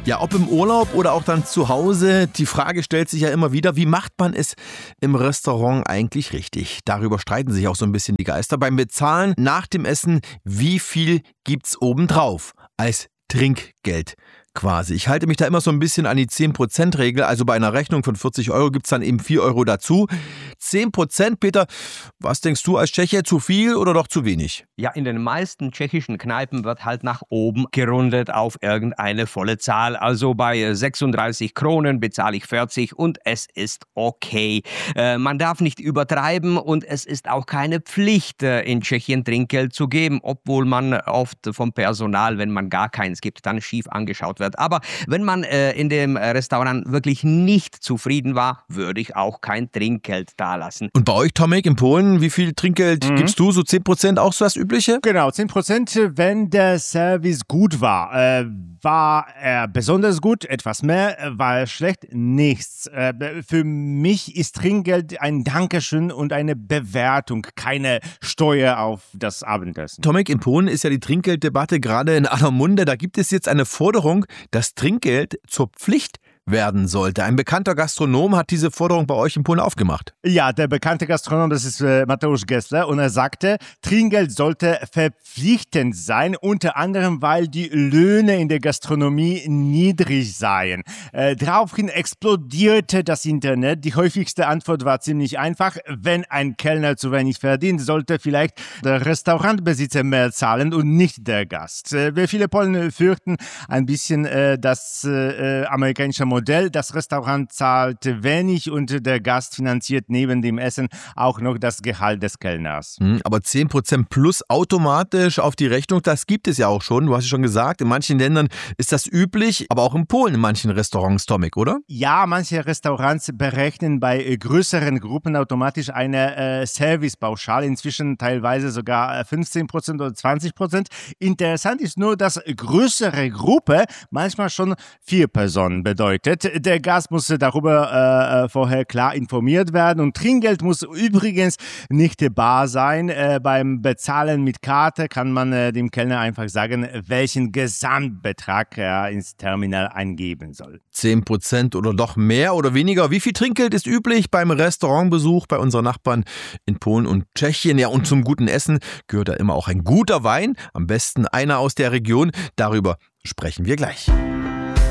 Ja, ob im Urlaub oder auch dann zu Hause, die Frage stellt sich ja immer wieder, wie macht man es im Restaurant eigentlich richtig? Darüber streiten sich auch so ein bisschen die Geister. Beim Bezahlen nach dem Essen, wie viel gibt's obendrauf als Trinkgeld quasi? Ich halte mich da immer so ein bisschen an die 10%-Regel. Also bei einer Rechnung von 40 Euro gibt's dann eben 4 Euro dazu. 10%, Peter, was denkst du als Tscheche, zu viel oder doch zu wenig? Ja, in den meisten tschechischen Kneipen wird halt nach oben gerundet auf irgendeine volle Zahl. Also bei 36 Kronen bezahle ich 40 und es ist okay. Man darf nicht übertreiben und es ist auch keine Pflicht, in Tschechien Trinkgeld zu geben, obwohl man oft vom Personal, wenn man gar keins gibt, dann schief angeschaut wird. Aber wenn man in dem Restaurant wirklich nicht zufrieden war, würde ich auch kein Trinkgeld dalassen. Und bei euch, Tomek, in Polen, wie viel Trinkgeld gibst du? So 10% auch so das Übliche? Genau, 10%, wenn der Service gut war. War er besonders gut, etwas mehr, war er schlecht, nichts. Für mich ist Trinkgeld ein Dankeschön und eine Bewertung, keine Steuer auf das Abendessen. Tomek, in Polen ist ja die Trinkgelddebatte gerade in aller Munde. Da gibt es jetzt eine Forderung, dass Trinkgeld zur Pflicht werden sollte. Ein bekannter Gastronom hat diese Forderung bei euch in Polen aufgemacht. Ja, der bekannte Gastronom, das ist Mateusz Gessler, und er sagte, Trinkgeld sollte verpflichtend sein, unter anderem, weil die Löhne in der Gastronomie niedrig seien. Daraufhin explodierte das Internet. Die häufigste Antwort war ziemlich einfach. Wenn ein Kellner zu wenig verdient, sollte vielleicht der Restaurantbesitzer mehr zahlen und nicht der Gast. Viele Polen fürchten ein bisschen das amerikanische Modell. Das Restaurant zahlt wenig und der Gast finanziert neben dem Essen auch noch das Gehalt des Kellners. Aber 10% plus automatisch auf die Rechnung, das gibt es ja auch schon. Du hast es schon gesagt, in manchen Ländern ist das üblich, aber auch in Polen in manchen Restaurants, Tomek, oder? Ja, manche Restaurants berechnen bei größeren Gruppen automatisch eine Servicepauschale, inzwischen teilweise sogar 15% oder 20%. Interessant ist nur, dass größere Gruppe manchmal schon 4 Personen bedeutet. Der Gast muss darüber vorher klar informiert werden und Trinkgeld muss übrigens nicht bar sein. Beim Bezahlen mit Karte kann man dem Kellner einfach sagen, welchen Gesamtbetrag er ins Terminal eingeben soll. 10% oder doch mehr oder weniger? Wie viel Trinkgeld ist üblich beim Restaurantbesuch bei unseren Nachbarn in Polen und Tschechien? Ja, und zum guten Essen gehört da immer auch ein guter Wein, am besten einer aus der Region. Darüber sprechen wir gleich.